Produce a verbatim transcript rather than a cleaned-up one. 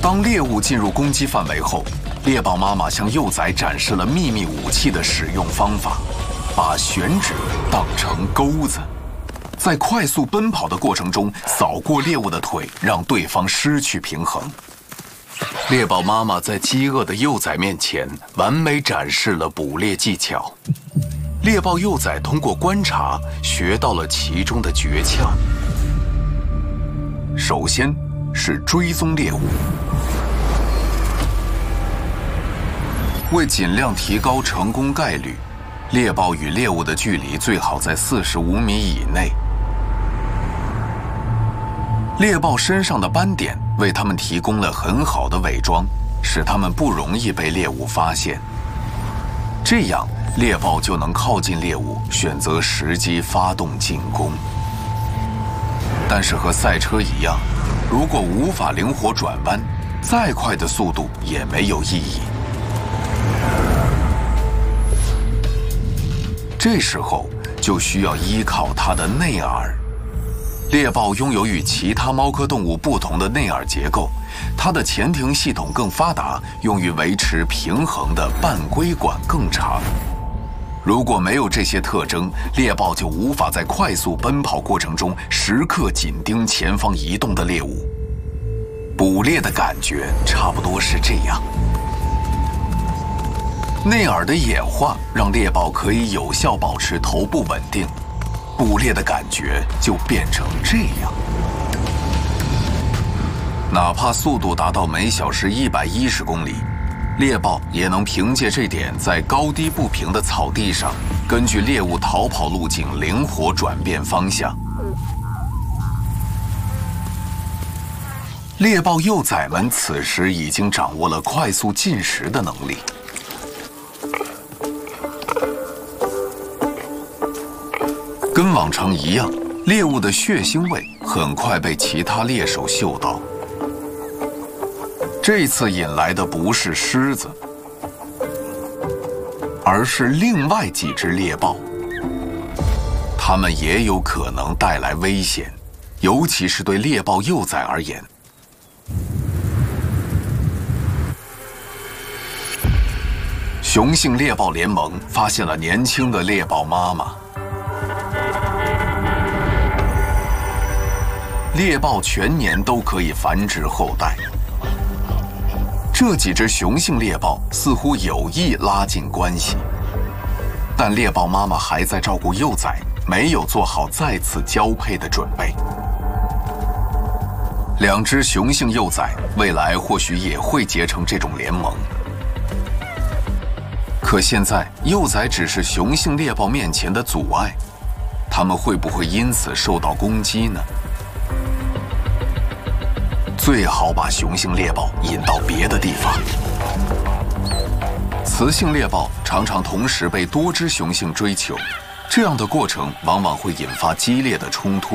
当猎物进入攻击范围后，猎豹妈妈向幼崽展示了秘密武器的使用方法，把选址当成钩子，在快速奔跑的过程中扫过猎物的腿，让对方失去平衡。猎豹妈妈在饥饿的幼崽面前完美展示了捕猎技巧。猎豹幼崽通过观察学到了其中的诀窍。首先是追踪猎物。为尽量提高成功概率，猎豹与猎物的距离最好在四十五米以内。猎豹身上的斑点为它们提供了很好的伪装，使它们不容易被猎物发现。这样，猎豹就能靠近猎物，选择时机发动进攻。但是和赛车一样，如果无法灵活转弯，再快的速度也没有意义。这时候就需要依靠它的内耳。猎豹拥有与其他猫科动物不同的内耳结构，它的前庭系统更发达，用于维持平衡的半规管更长。如果没有这些特征，猎豹就无法在快速奔跑过程中时刻紧盯前方移动的猎物。捕猎的感觉差不多是这样。内耳的演化让猎豹可以有效保持头部稳定，捕猎的感觉就变成这样。哪怕速度达到每小时一百一十公里，猎豹也能凭借这点在高低不平的草地上，根据猎物逃跑路径灵活转变方向。猎豹幼崽们此时已经掌握了快速进食的能力。跟往常一样，猎物的血腥味很快被其他猎手嗅到。这次引来的不是狮子，而是另外几只猎豹。它们也有可能带来危险，尤其是对猎豹幼崽而言。雄性猎豹联盟发现了年轻的猎豹妈妈。猎豹全年都可以繁殖后代。这几只雄性猎豹似乎有意拉近关系，但猎豹妈妈还在照顾幼崽，没有做好再次交配的准备。两只雄性幼崽未来或许也会结成这种联盟。可现在，幼崽只是雄性猎豹面前的阻碍，它们会不会因此受到攻击呢？最好把雄性猎豹引到别的地方。雌性猎豹常常同时被多只雄性追求，这样的过程往往会引发激烈的冲突。